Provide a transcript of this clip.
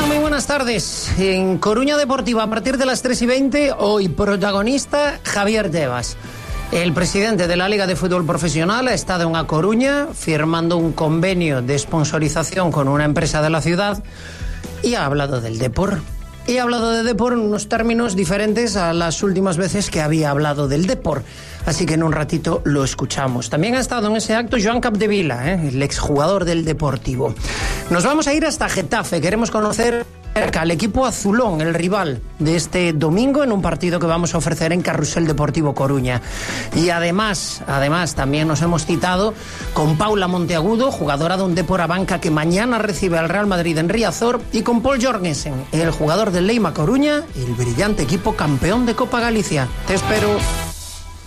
Muy buenas tardes. En Coruña Deportiva, a partir de las 3:20, hoy protagonista Javier Tebas. El presidente de la Liga de Fútbol Profesional ha estado en A Coruña firmando un convenio de sponsorización con una empresa de la ciudad y ha hablado del Depor. Y ha hablado de Depor en unos términos diferentes a las últimas veces que había hablado del Depor. Así que en un ratito lo escuchamos. También ha estado en ese acto Joan Capdevila, el exjugador del Deportivo. Nos vamos a ir hasta Getafe. Queremos conocer al equipo azulón, el rival de este domingo, en un partido que vamos a ofrecer en Carrusel Deportivo Coruña. Y además también nos hemos citado con Paula Monteagudo, jugadora de un Depor a banca que mañana recibe al Real Madrid en Riazor, y con Paul Jorgensen, el jugador del Leima Coruña, el brillante equipo campeón de Copa Galicia. Te espero.